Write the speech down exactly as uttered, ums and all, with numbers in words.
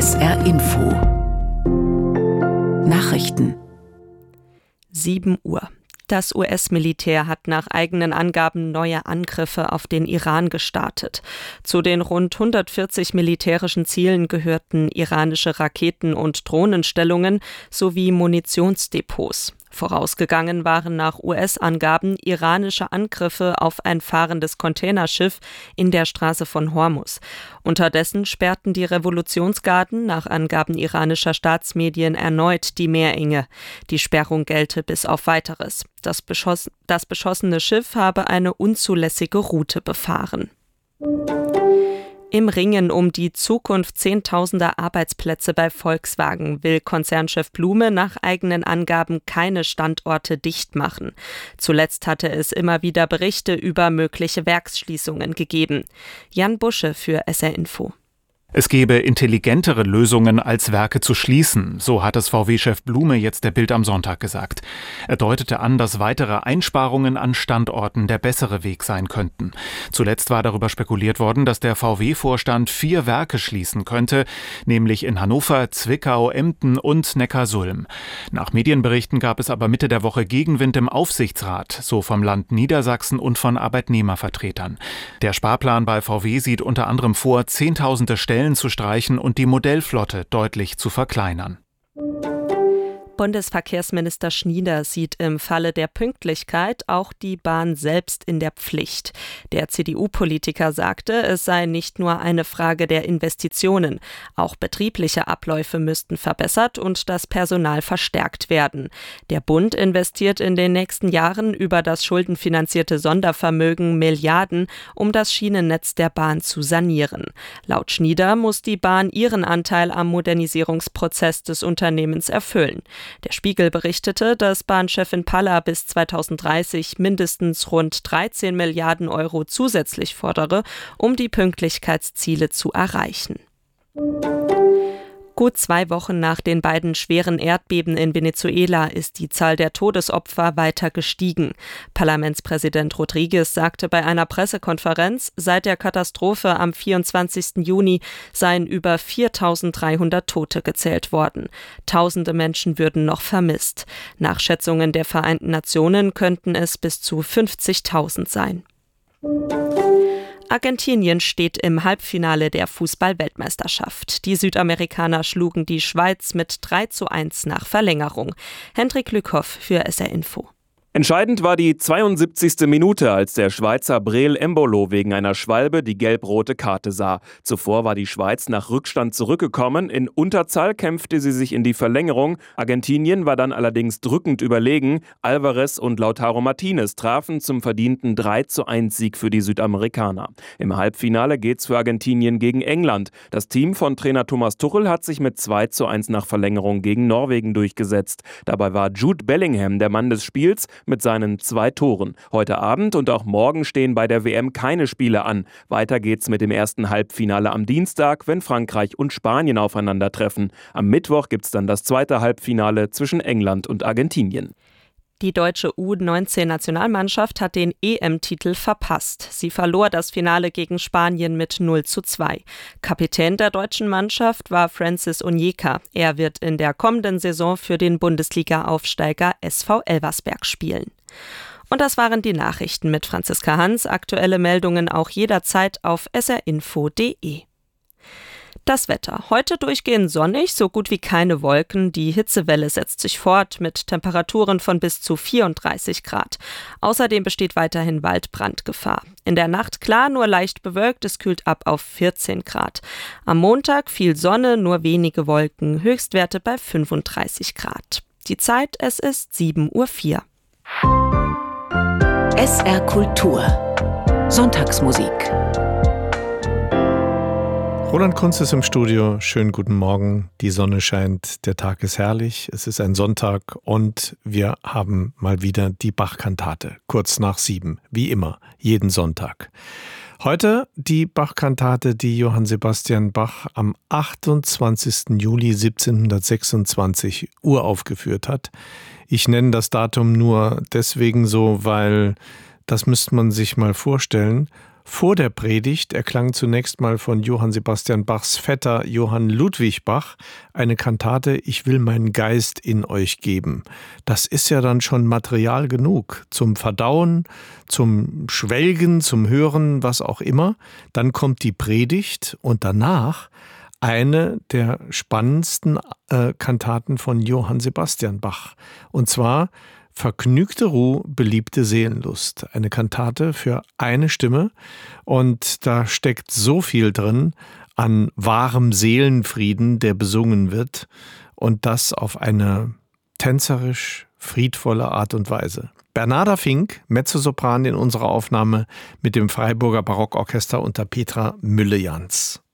S R Info Nachrichten. sieben Uhr. Das U S-Militär hat nach eigenen Angaben neue Angriffe auf den Iran gestartet. Zu den rund hundertvierzig militärischen Zielen gehörten iranische Raketen- und Drohnenstellungen sowie Munitionsdepots. Vorausgegangen waren nach U S-Angaben iranische Angriffe auf ein fahrendes Containerschiff in der Straße von Hormuz. Unterdessen sperrten die Revolutionsgarden nach Angaben iranischer Staatsmedien erneut die Meerenge. Die Sperrung gelte bis auf Weiteres. Das, beschoss- das beschossene Schiff habe eine unzulässige Route befahren. Im Ringen um die Zukunft zehntausender Arbeitsplätze bei Volkswagen will Konzernchef Blume nach eigenen Angaben keine Standorte dicht machen. Zuletzt hatte es immer wieder Berichte über mögliche Werksschließungen gegeben. Jan Busche für S R Info. Es gebe intelligentere Lösungen, als Werke zu schließen, so hat es V W-Chef Blume jetzt der Bild am Sonntag gesagt. Er deutete an, dass weitere Einsparungen an Standorten der bessere Weg sein könnten. Zuletzt war darüber spekuliert worden, dass der V W-Vorstand vier Werke schließen könnte, nämlich in Hannover, Zwickau, Emden und Neckarsulm. Nach Medienberichten gab es aber Mitte der Woche Gegenwind im Aufsichtsrat, so vom Land Niedersachsen und von Arbeitnehmervertretern. Der Sparplan bei V W sieht unter anderem vor, zehntausende Stellen zu streichen und die Modellflotte deutlich zu verkleinern. Bundesverkehrsminister Schnieder sieht im Falle der Pünktlichkeit auch die Bahn selbst in der Pflicht. Der C D U-Politiker sagte, es sei nicht nur eine Frage der Investitionen. Auch betriebliche Abläufe müssten verbessert und das Personal verstärkt werden. Der Bund investiert in den nächsten Jahren über das schuldenfinanzierte Sondervermögen Milliarden, um das Schienennetz der Bahn zu sanieren. Laut Schnieder muss die Bahn ihren Anteil am Modernisierungsprozess des Unternehmens erfüllen. Der Spiegel berichtete, dass Bahnchefin Palla bis zweitausenddreißig mindestens rund dreizehn Milliarden Euro zusätzlich fordere, um die Pünktlichkeitsziele zu erreichen. Gut zwei Wochen nach den beiden schweren Erdbeben in Venezuela ist die Zahl der Todesopfer weiter gestiegen. Parlamentspräsident Rodriguez sagte bei einer Pressekonferenz, seit der Katastrophe am vierundzwanzigsten Juni seien über viertausenddreihundert Tote gezählt worden. Tausende Menschen würden noch vermisst. Nach Schätzungen der Vereinten Nationen könnten es bis zu fünfzigtausend sein. Argentinien steht im Halbfinale der Fußball-Weltmeisterschaft. Die Südamerikaner schlugen die Schweiz mit drei zu eins nach Verlängerung. Hendrik Lückhoff für S R Info. Entscheidend war die zweiundsiebzigste Minute, als der Schweizer Breel Embolo wegen einer Schwalbe die gelb-rote Karte sah. Zuvor war die Schweiz nach Rückstand zurückgekommen. In Unterzahl kämpfte sie sich in die Verlängerung. Argentinien war dann allerdings drückend überlegen. Alvarez und Lautaro Martinez trafen zum verdienten drei zu eins Sieg für die Südamerikaner. Im Halbfinale geht's für Argentinien gegen England. Das Team von Trainer Thomas Tuchel hat sich mit zwei zu eins nach Verlängerung gegen Norwegen durchgesetzt. Dabei war Jude Bellingham der Mann des Spiels mit seinen zwei Toren. Heute Abend und auch morgen stehen bei der W M keine Spiele an. Weiter geht's mit dem ersten Halbfinale am Dienstag, wenn Frankreich und Spanien aufeinandertreffen. Am Mittwoch gibt's dann das zweite Halbfinale zwischen England und Argentinien. Die deutsche U neunzehn-Nationalmannschaft hat den E M-Titel verpasst. Sie verlor das Finale gegen Spanien mit null zu zwei. Kapitän der deutschen Mannschaft war Francis Onyeka. Er wird in der kommenden Saison für den Bundesliga-Aufsteiger S V Elversberg spielen. Und das waren die Nachrichten mit Franziska Hans. Aktuelle Meldungen auch jederzeit auf s r info punkt d e. Das Wetter. Heute durchgehend sonnig, so gut wie keine Wolken. Die Hitzewelle setzt sich fort mit Temperaturen von bis zu vierunddreißig Grad. Außerdem besteht weiterhin Waldbrandgefahr. In der Nacht klar, nur leicht bewölkt, es kühlt ab auf vierzehn Grad. Am Montag viel Sonne, nur wenige Wolken, Höchstwerte bei fünfunddreißig Grad. Die Zeit, es ist sieben Uhr vier. S R Kultur Sonntagsmusik. Roland Kunz ist im Studio. Schönen guten Morgen. Die Sonne scheint, der Tag ist herrlich. Es ist ein Sonntag und wir haben mal wieder die Bach-Kantate. Kurz nach sieben, wie immer, jeden Sonntag. Heute die Bach-Kantate, die Johann Sebastian Bach am achtundzwanzigsten Juli siebzehnhundertsechsundzwanzig uraufgeführt hat. Ich nenne das Datum nur deswegen so, weil das müsste man sich mal vorstellen. Vor der Predigt erklang zunächst mal von Johann Sebastian Bachs Vetter Johann Ludwig Bach eine Kantate »Ich will meinen Geist in euch geben«. Das ist ja dann schon Material genug zum Verdauen, zum Schwelgen, zum Hören, was auch immer. Dann kommt die Predigt und danach eine der spannendsten äh, Kantaten von Johann Sebastian Bach. Und zwar »Vergnügte Ruh, beliebte Seelenlust«. Eine Kantate für eine Stimme. Und da steckt so viel drin an wahrem Seelenfrieden, der besungen wird. Und das auf eine tänzerisch friedvolle Art und Weise. Bernarda Fink, Mezzosopran in unserer Aufnahme mit dem Freiburger Barockorchester unter Petra Mülle-Jans.